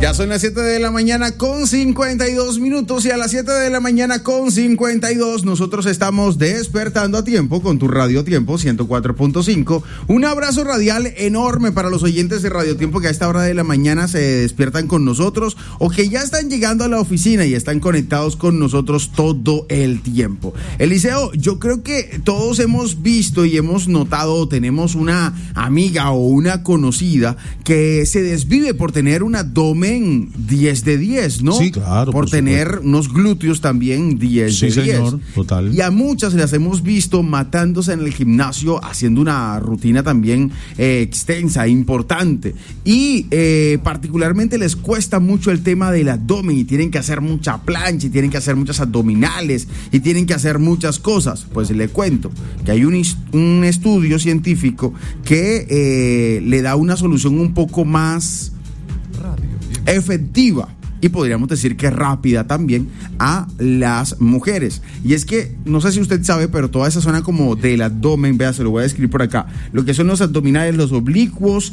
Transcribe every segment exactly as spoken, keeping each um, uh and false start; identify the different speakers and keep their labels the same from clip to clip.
Speaker 1: Ya son las siete de la mañana con cincuenta y dos minutos y a las siete de la mañana con cincuenta y dos nosotros estamos despertando a tiempo con tu Radio Tiempo ciento cuatro punto cinco. Un abrazo radial enorme para los oyentes de Radio Tiempo que a esta hora de la mañana se despiertan con nosotros o que ya están llegando a la oficina y están conectados con nosotros todo el tiempo. Eliseo, yo creo que todos hemos visto y hemos notado, tenemos una amiga o una conocida que se desvive por tener un abdomen diez de diez, ¿no?
Speaker 2: Sí, claro.
Speaker 1: Por, por tener supuesto. Unos glúteos también diez de diez.
Speaker 2: Sí, señor, total.
Speaker 1: Y a muchas las hemos visto matándose en el gimnasio, haciendo una rutina también eh, extensa, importante. Y eh, particularmente les cuesta mucho el tema del abdomen y tienen que hacer mucha plancha y tienen que hacer muchas abdominales y tienen que hacer muchas cosas. Pues le cuento que hay un, un estudio científico que eh, le da una solución un poco más efectiva y podríamos decir que rápida también a las mujeres. Y es que, no sé si usted sabe, pero toda esa zona como del abdomen, vea, se lo voy a describir por acá, lo que son los abdominales, los oblicuos,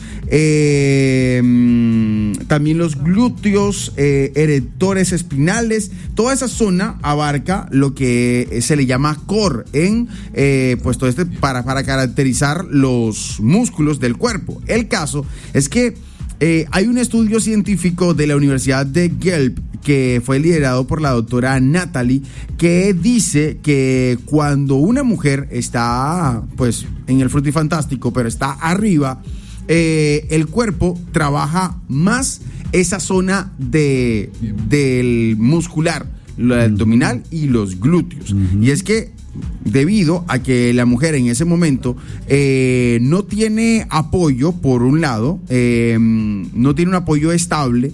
Speaker 1: eh, también los glúteos, eh, erectores espinales, toda esa zona abarca lo que se le llama core en, eh, pues todo este, para, para caracterizar los músculos del cuerpo. El caso es que Eh, hay un estudio científico de la Universidad de Guelph que fue liderado por la doctora Natalie que dice que cuando una mujer está pues en el frutifantástico pero está arriba, eh, el cuerpo trabaja más esa zona de, del muscular, lo abdominal y los glúteos. Uh-huh. Y es que debido a que la mujer en ese momento eh, no tiene apoyo, por un lado, eh, no tiene un apoyo estable,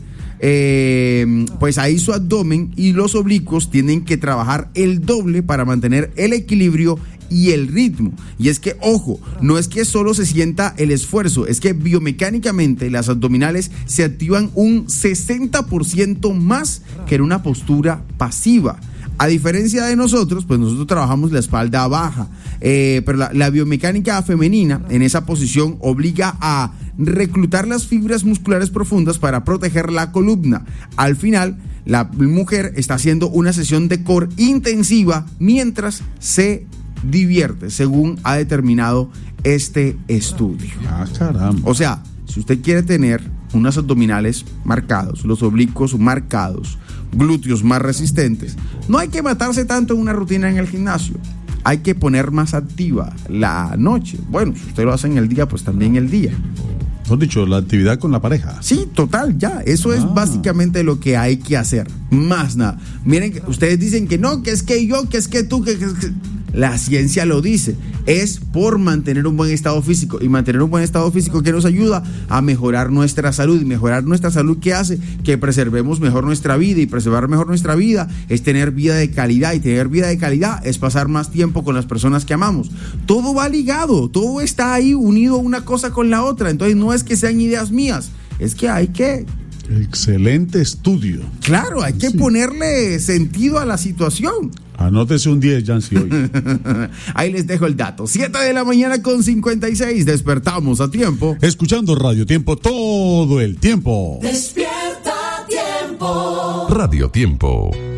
Speaker 1: eh, pues ahí su abdomen y los oblicuos tienen que trabajar el doble para mantener el equilibrio y el ritmo. Y es que, ojo, no es que solo se sienta el esfuerzo, es que biomecánicamente las abdominales se activan un sesenta por ciento más que en una postura pasiva. A diferencia de nosotros, pues nosotros trabajamos la espalda baja, eh, pero la, la biomecánica femenina en esa posición obliga a reclutar las fibras musculares profundas para proteger la columna. Al final, la mujer está haciendo una sesión de core intensiva mientras se divierte, según ha determinado este estudio.
Speaker 2: Ah, caramba.
Speaker 1: O sea, si usted quiere tener unos abdominales marcados, los oblicuos marcados, glúteos más resistentes, no hay que matarse tanto en una rutina en el gimnasio, hay que poner más activa la noche. Bueno, si usted lo hace en el día, pues también el día.
Speaker 2: ¿Has dicho la actividad con la pareja?
Speaker 1: Sí, total, ya, eso ah. es básicamente lo que hay que hacer, más nada. Miren, ustedes dicen que no, que es que yo, que es que tú, que, que, que... La ciencia lo dice, es por mantener un buen estado físico, y mantener un buen estado físico que nos ayuda a mejorar nuestra salud, y mejorar nuestra salud que hace que preservemos mejor nuestra vida, y preservar mejor nuestra vida es tener vida de calidad, y tener vida de calidad es pasar más tiempo con las personas que amamos. Todo va ligado, todo está ahí unido una cosa con la otra, entonces no es que sean ideas mías, es que hay que...
Speaker 2: Excelente estudio.
Speaker 1: Claro, hay que sí. ponerle sentido a la situación.
Speaker 2: Anótese un diez, Yancy, hoy.
Speaker 1: Ahí les dejo el dato. siete de la mañana con cincuenta y seis. Despertamos a tiempo.
Speaker 2: Escuchando Radio Tiempo todo el tiempo.
Speaker 3: Despierta a tiempo.
Speaker 4: Radio Tiempo.